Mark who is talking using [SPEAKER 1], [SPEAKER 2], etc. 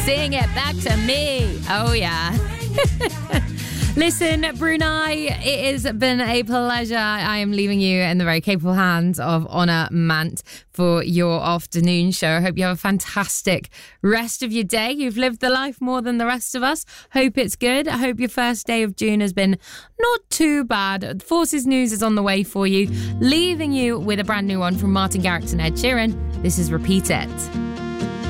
[SPEAKER 1] Sing it back to me. Oh, yeah. Listen, Brunei, it has been a pleasure. I am leaving you in the very capable hands of Honor Mant for your afternoon show. I hope you have a fantastic rest of your day. You've lived the life more than the rest of us. Hope it's good. I hope your first day of June has been not too bad. Forces News is on the way for you, leaving you with a brand new one from Martin Garrix and Ed Sheeran. This is Repeat It.